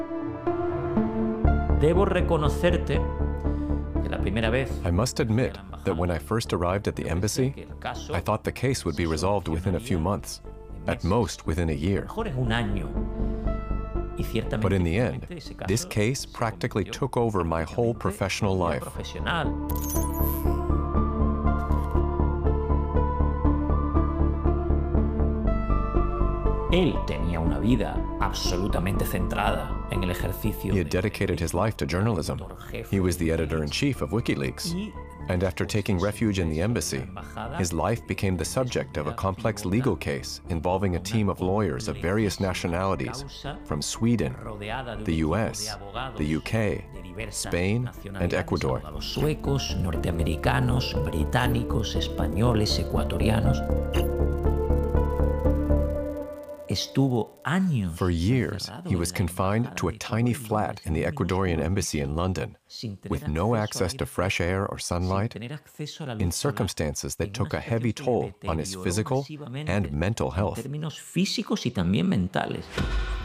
Debo reconocerte que la primera vez I must admit that when I first arrived at the embassy, que el caso I thought the case would be resolved within a few months, at most within a year. mejor es un año. Y ciertamente, But in the end, ese caso this case se practically convirtió took over my whole prácticamente professional en mi vida life. profesional. Él tenía una vida absolutamente centrada en el ejercicio He had de dedicated his life to journalism. He was the editor-in-chief of WikiLeaks. y And after taking refuge in the embassy, his life became the subject of a complex legal case involving a team of lawyers of various nationalities from Sweden, rodeada de the un equipo de US, abogados the UK, de diversas Spain, and nacionalidades, Ecuador. abogados suecos, norteamericanos, británicos, españoles, ecuatorianos. Estuvo años For years, encerrado he en was la confined embajada to a de tiny Ecuador flat in the Ecuadorian embassy in London, sin tener with no acceso al access to aire fresh air or sin sunlight, tener acceso a la luz in solar, circumstances that en took una a heavy situación que toll on his deterioró physical masivamente and mental en health. términos físicos y también mentales.